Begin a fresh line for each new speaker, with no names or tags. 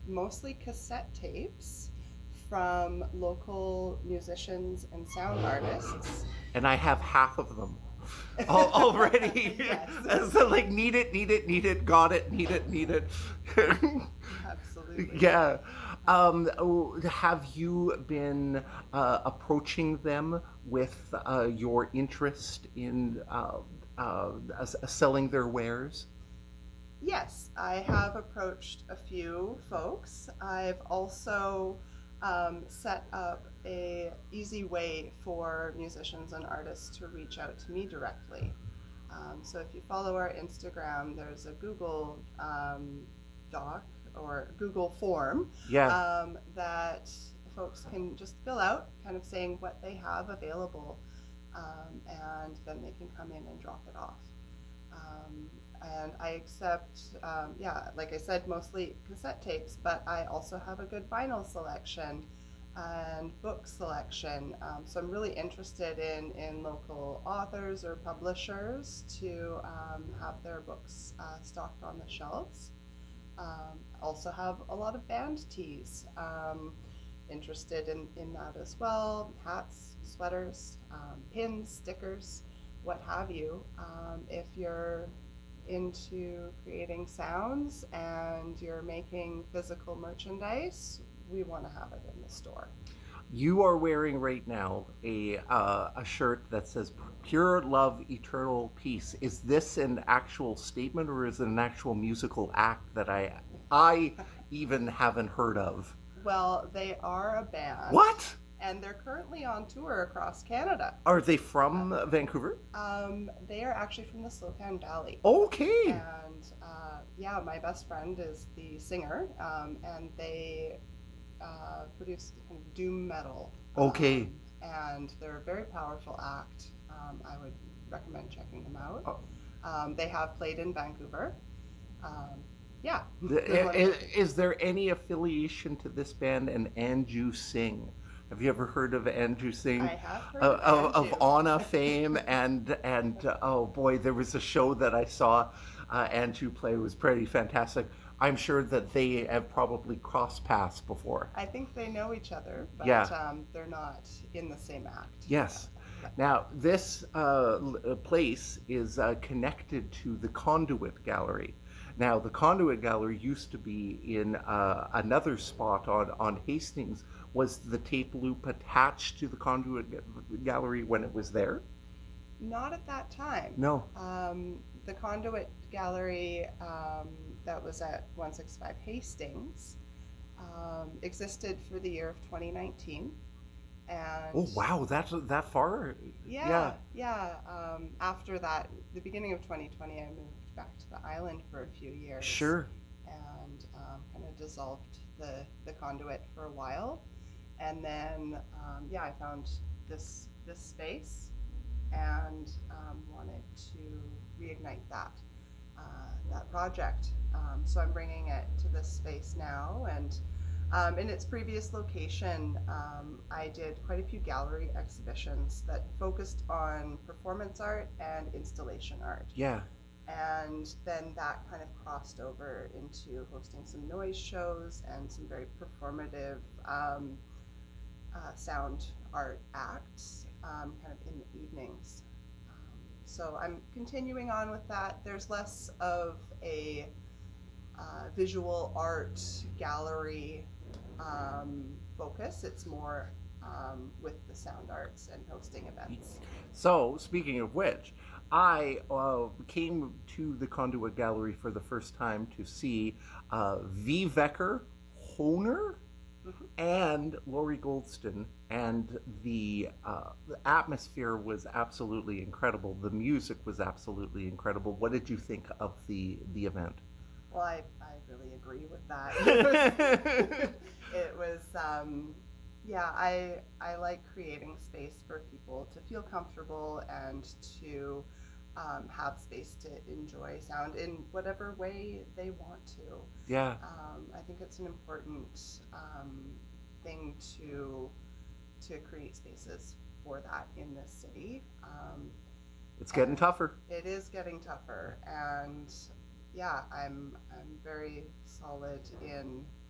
mostly cassette tapes from local musicians and sound artists.
And I have half of them already.
Yes,
So like, need it, got it, need it.
absolutely.
Yeah. Have you been approaching them with your interest in selling their wares?
Yes, I have approached a few folks. I've also set up a easy way for musicians and artists to reach out to me directly. So if you follow our Instagram, there's a Google Doc or Google form
Yeah.
that folks can just fill out, kind of saying what they have available, and then they can come in and drop it off. Um, and I accept, yeah, like I said, mostly cassette tapes, but I also have a good vinyl selection and book selection. So I'm really interested in local authors or publishers to have their books stocked on the shelves. Also have a lot of band tees. Interested in that as well. Hats, sweaters, pins, stickers, what have you. If you're into creating sounds and you're making physical merchandise, we want to have it in the store.
You are wearing right now a shirt that says "Pure Love, Eternal Peace." Is this an actual statement, or is it an actual musical act that I even haven't heard of?
Well, they are a band,
What?
and they're currently on tour across Canada.
Are they from Vancouver?
They are actually from the Slocan Valley.
Okay.
And yeah, my best friend is the singer, and they produce kind of doom metal.
Okay.
And they're a very powerful act. I would recommend checking them out.
Oh.
They have played in Vancouver. Um, yeah.
Is there any affiliation to this band and Anju Singh? Have you ever heard of Anju Singh?
I have heard of Anju.
Anna fame and oh boy, there was a show that I saw Anju play. It was pretty fantastic. I'm sure that they have probably crossed paths before.
I think they know each other, but
Yeah.
they're not in the same act.
Yes.
Yeah.
Now, this place is connected to the Conduit Gallery. Now, the Conduit Gallery used to be in another spot on Hastings. Was the tape loop attached to the Conduit Gallery when it was there?
Not at that time.
No.
The Conduit Gallery that was at 165 Hastings existed for the year of 2019. And
Oh, wow, that's that far?
yeah, yeah. After that, the beginning of 2020, I moved back to the island for a few years.
Sure.
And kind of dissolved the conduit for a while. And then, yeah, I found this space and wanted to reignite that project. So I'm bringing it to this space now, and in its previous location, I did quite a few gallery exhibitions that focused on performance art and installation art.
Yeah.
And then that kind of crossed over into hosting some noise shows and some very performative sound art acts kind of in the evenings. So I'm continuing on with that. There's less of a visual art gallery focus. It's more with the sound arts and hosting events.
So, speaking of which, I came to the Conduit Gallery for the first time to see Vivekar Honer
Mm-hmm.
and Laurie Goldston, and the atmosphere was absolutely incredible. The music was absolutely incredible. What did you think of the event?
Well, I really agree with that. It was yeah, I like creating space for people to feel comfortable and to have space to enjoy sound in whatever way they want to.
Yeah.
I think it's an important thing to create spaces for that in this city.
It's getting tougher.
It is getting tougher, and yeah, I'm very solid in